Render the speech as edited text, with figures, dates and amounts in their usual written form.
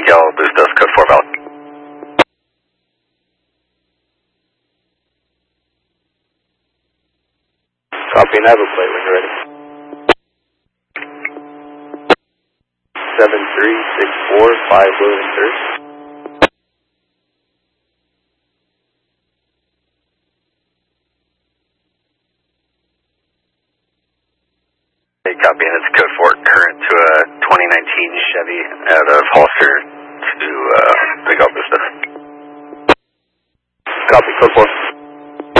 Miguel, boost us, code 4 valid. Copy, and have a plate when you're ready. 7364, 5 Williamsburg. Hey, copy, and it's code 4, current to a 2019 Chevy out of Holster to Miguel, boost us. Copy, code 4.